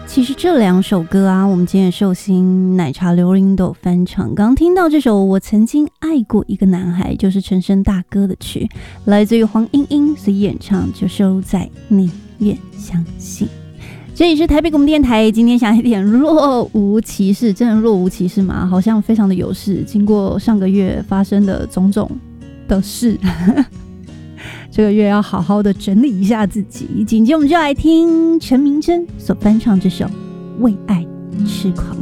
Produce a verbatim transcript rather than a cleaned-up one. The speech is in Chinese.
其实这两首歌啊，我们今天寿星、奶茶、刘琳都有翻唱。刚听到这首《我曾经爱过一个男孩》，就是陈升大哥的曲，来自于黄莺莺，所以演唱就收录在《宁愿相信》。这里是台北广播电台，今天想一点若无其事，真的若无其事吗？好像非常的有事。经过上个月发生的种种的事，这个月要好好的整理一下自己。紧接着我们就来听陈明真所翻唱这首《为爱痴狂》。